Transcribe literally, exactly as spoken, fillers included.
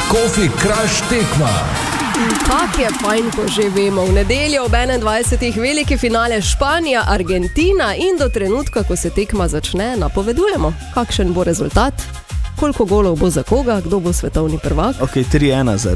Coffee Crush tekma. Kak je fajn, ko že vemo. V nedeljo ob enaindvajsetih veliki finale Španija, Argentina in do trenutka, ko se tekma začne, napovedujemo, kakšen bo rezultat, koliko golov bo za koga, kdo bo svetovni prvak. Ok, tri ena za